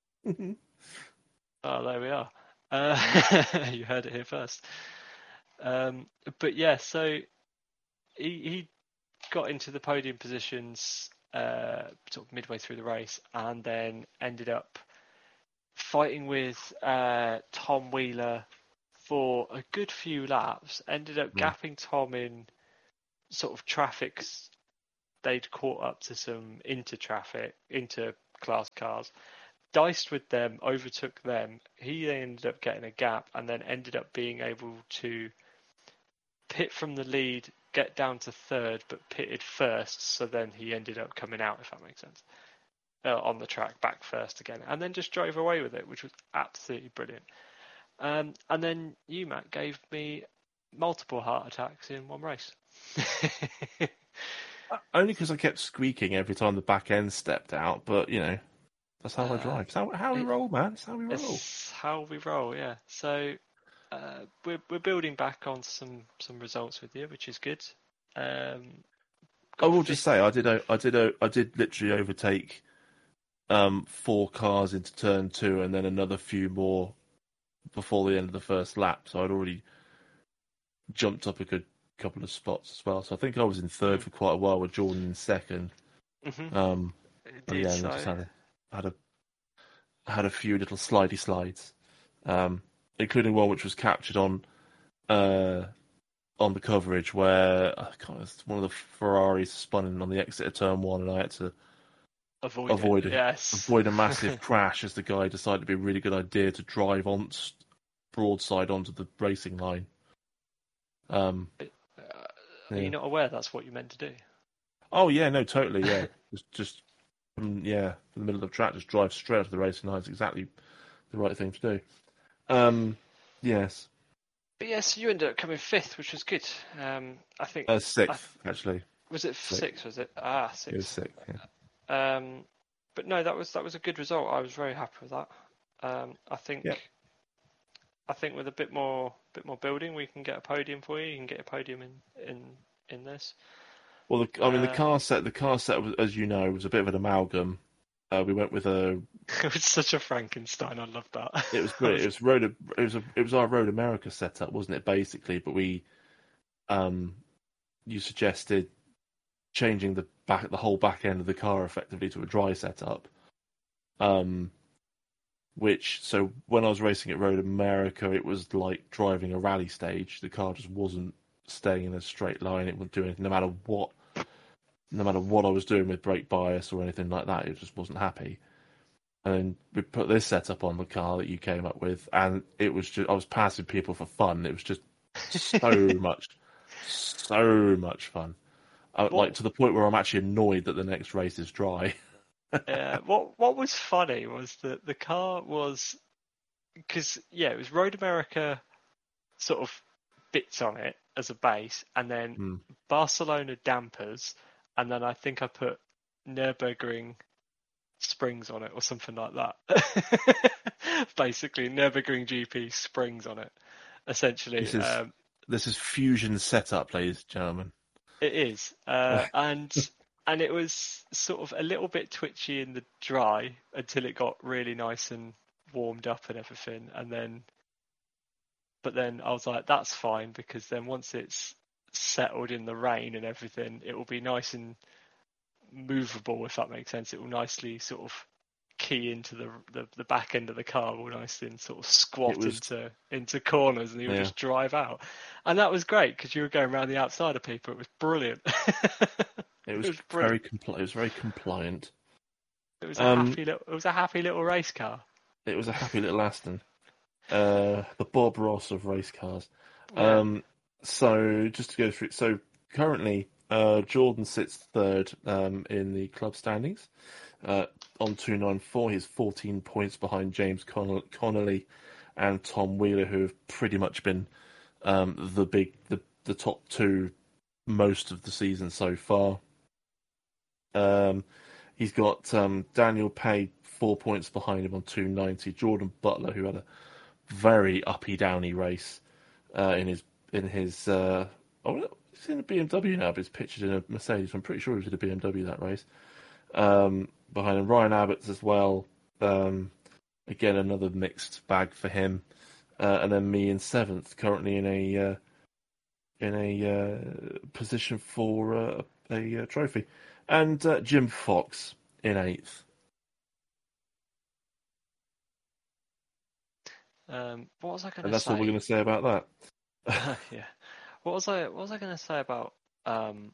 oh, there we are. Uh, you heard it here first. Um, but yeah, so he, he got into the podium positions uh, sort of midway through the race, and then ended up fighting with uh, Tom Wheeler for a good few laps, ended up Mm. gapping Tom in sort of traffic. They'd caught up to some inter-traffic, inter-class cars, diced with them, overtook them. He then ended up getting a gap and then ended up being able to pit from the lead, get down to third, but pitted first. So then he ended up coming out, if that makes sense, uh, on the track, back first again, and then just drove away with it, which was absolutely brilliant. Um, and then you, Matt, gave me multiple heart attacks in one race. Only because I kept squeaking every time the back end stepped out, but you know, that's how I Uh, drive. It's how, how we it- roll, man. It's how we roll. It's how we roll, yeah. So uh, we're we're building back on some some results with you, which is good. Um, I got will fifth- just say I did o- I did o- I did literally overtake um, four cars into turn two, and then another few more before the end of the first lap. So I'd already jumped up a good couple of spots as well. So I think I was in third Mm. for quite a while, with Jordan in second. Mhm. Um, It but did yeah, and so. I just had a had a had a few little slidey slides, um, including one which was captured on uh, on the coverage where I can't, it's one of the Ferraris spun in on the exit of turn one, and I had to Avoid, avoid it. a, Yes. avoid a massive crash as the guy decided it'd be a really good idea to drive on broadside onto the racing line. Um, Uh, yeah. Are you not aware that's what you meant to do? Oh yeah, no, totally, yeah. just, just um, yeah, in the middle of the track, just drive straight onto the racing line. It's exactly the right thing to do. Um, yes, But yes, you ended up coming fifth, which was good. Um, I think uh, sixth actually. was it Sixth. six? Was it ah It was six? sixth. Yeah. Um, but no, that was that was a good result. I was very happy with that. Um, I think Yep. I think with a bit more bit more building, we can get a podium for you. You can get a podium in in in this. Well, the, I mean, the Uh, car set, the car set, was, as you know, was a bit of an amalgam. Uh, we went with a. It was such a Frankenstein. I love that. It was great. It was road. It was a. It was our Road America setup, wasn't it? Basically, but we, um, you suggested changing the back, the whole back end of the car effectively to a dry setup. Um, which so when I was racing at Road America, it was like driving a rally stage. The car just wasn't staying in a straight line. It wouldn't do anything, no matter what. No matter what I was doing with brake bias or anything like that, it just wasn't happy. And then we put this setup on the car that you came up with, and it was just I was passing people for fun. It was just so much, so much fun. I, like to the point where I'm actually annoyed that the next race is dry. uh, what what was funny was that the car was because yeah, it was Road America sort of bits on it as a base, and then Hmm. Barcelona dampers, and then I think I put Nürburgring springs on it or something like that. Basically, Nürburgring G P springs on it. Essentially, This is um, this is fusion setup, ladies and gentlemen. it is, uh, and and it was sort of a little bit twitchy in the dry until it got really nice and warmed up and everything, and then. But then I was like, that's fine, because then once it's settled in the rain and everything, it will be nice and movable, if that makes sense. It will nicely sort of key into the the, the back end of the car, will nicely and sort of squat was- into into corners, and you would Yeah. just drive out. And that was great because you were going around the outside of people. It was brilliant. It was, It was very brilliant. compli- It was very compliant. It was a Um, happy little. It was a happy little race car. It was a happy little Aston. Uh, the Bob Ross of race cars. Yeah. Um, so just to go through, so currently uh, Jordan sits third um, in the club standings uh, on two ninety-four. He's fourteen points behind James Con- Connolly and Tom Wheeler, who have pretty much been um, the big the the top two most of the season so far. Um, he's got um, Daniel Pay four points behind him on two ninety. Jordan Butler, who had a very uppy downy race uh, in his in his. Uh, oh, he's in a B M W now, but he's pictured in a Mercedes. I'm pretty sure he was in a B M W that race. Um, behind him, Ryan Abbott's as well. Um, again, another mixed bag for him. Uh, and then me in seventh, currently in a uh, in a uh, position for uh, a, a trophy, and uh, Jim Fox in eighth. Um, what was I going And to that's say? all we're going to say about that. Yeah. What was I? What was I going to say about um,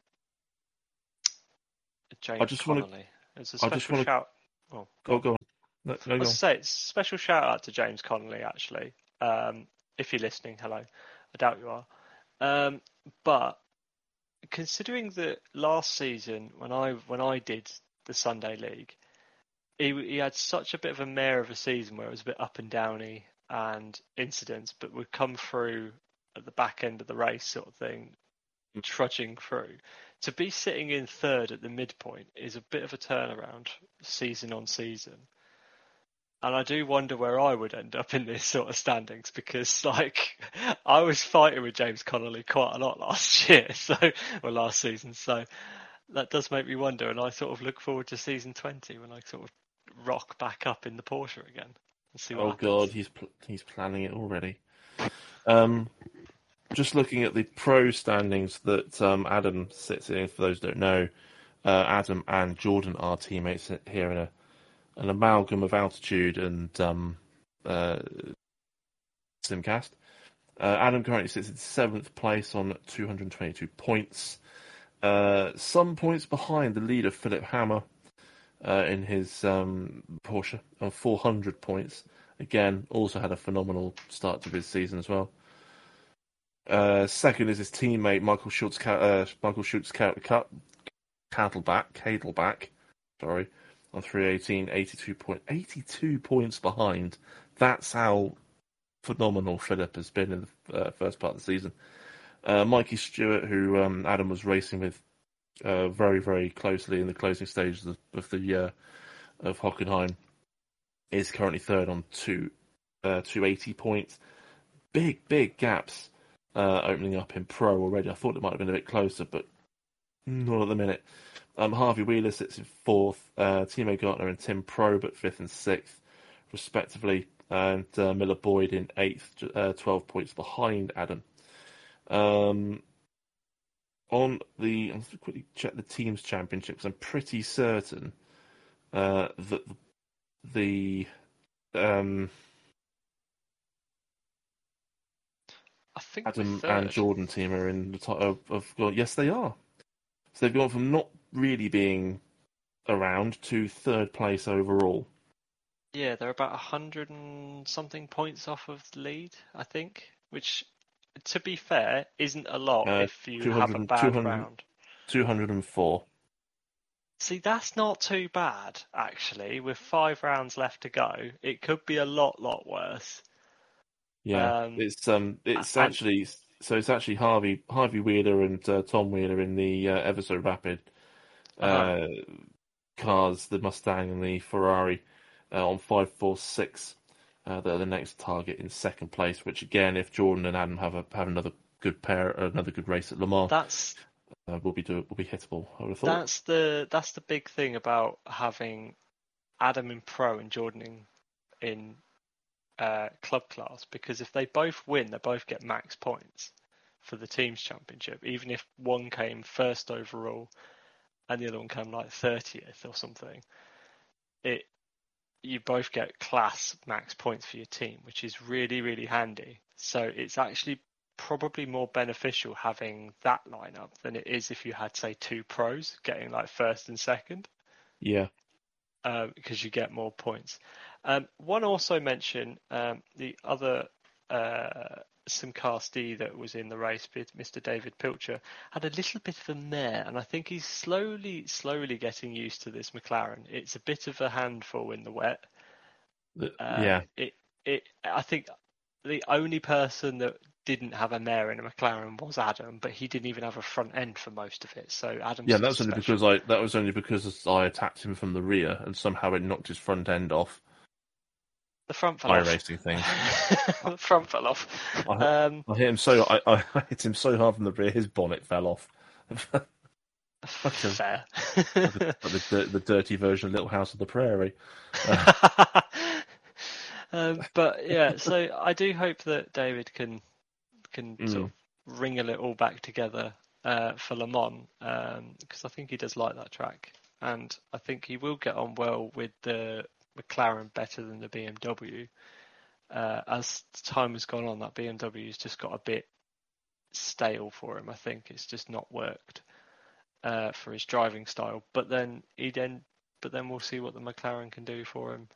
I James just want Connolly? to. It's a I just special want to. shout. Oh, go Oh, on. go on. No, no, I go was on. to say it's a special shout out to James Connolly. Actually, um, if you're listening, hello. I doubt you are. Um, but considering that last season, when I when I did the Sunday League, he he had such a bit of a mare of a season where it was a bit up and downy and incidents, but would come through at the back end of the race, sort of thing, trudging through. To be sitting in third at the midpoint is a bit of a turnaround, season on season. And I do wonder where I would end up in this sort of standings because, like, I was fighting with James Connolly quite a lot last year, so or last season. So that does make me wonder, and I sort of look forward to season twenty when I sort of rock back up in the Porsche again and see what Oh happens. God, he's pl- he's planning it already. Um, just looking at the pro standings that um, Adam sits in. For those who don't know, uh, Adam and Jordan are teammates here in a an amalgam of altitude and um, uh, Simcast. Uh, Adam currently sits in seventh place on two hundred twenty-two points. Uh, some points behind the leader, Philip Hammer, uh, in his um, Porsche on four hundred points. Again, also had a phenomenal start to his season as well. Uh, second is his teammate Michael Schultz. Uh, Michael Schultz Cut Cattleback, Cadelback, sorry, on three eighteen, eighty-two point, eighty-two points behind. That's how phenomenal Philip has been in the uh, first part of the season. Uh, Mikey Stewart, who um, Adam was racing with uh, very, very closely in the closing stages of, of the uh, of Hockenheim, is currently third on two, uh, two eighty points. Big, big gaps uh, opening up in pro already. I thought it might have been a bit closer, but not at the minute. Um, Harvey Wheeler sits in fourth, uh, Timo Gartner and Tim Probert fifth and sixth, respectively, and uh, Miller Boyd in eighth, uh, twelve points behind Adam. Um, on the, I'll quickly check the teams championships. I'm pretty certain uh, that the um, I think Adam we're and third. Jordan team are in the top of, of well, yes, they are. So they've gone from not really being around to third place overall. Yeah, they're about a hundred and something points off of the lead, I think, which, to be fair, isn't a lot Uh, if you two have a hundred, bad round. two hundred four. See, that's not too bad, actually. With five rounds left to go, it could be a lot, lot worse. Yeah, Um, it's um, it's and actually so it's actually Harvey Harvey Wheeler and uh, Tom Wheeler in the uh, ever so rapid uh, uh, cars, the Mustang and the Ferrari, uh, on five four six. Uh, they're the next target in second place. Which again, if Jordan and Adam have a have another good pair, another good race at Le Mans, that's uh, will be do will be hittable. I would have thought. that's the that's the big thing about having Adam in pro and Jordan in, in uh, club class, because if they both win, they both get max points for the teams championship, even if one came first overall and the other one came like thirtieth or something. It you both get class max points for your team, which is really, really handy. So it's actually probably more beneficial having that lineup than it is if you had, say, two pros getting like first and second. Yeah. Um, because you get more points. Um, one also mentioned um, the other uh, Simcastee that was in the race, Mister David Pilcher, had a little bit of a mare, and I think he's slowly, slowly getting used to this McLaren. It's a bit of a handful in the wet. The, Uh, yeah. It, it. I think the only person that didn't have a mare in a McLaren was Adam, but he didn't even have a front end for most of it. So Adam's Yeah, that was only special. because I that was only because I attacked him from the rear and somehow it knocked his front end off. The front fell My off. racing thing. The front fell off. I, Um, I hit him so I, I hit him so hard from the rear, his bonnet fell off. fair. Like the, like the, the dirty version of Little House of the Prairie. Uh, um, but yeah, so I do hope that David can can mm. sort of ring it all back together uh, for Le Mans, because um, I think he does like that track, and I think he will get on well with the McLaren better than the B M W. uh, as time has gone on, that B M W's just got a bit stale for him. I think it's just not worked uh, for his driving style. But then he then, but then we'll see what the McLaren can do for him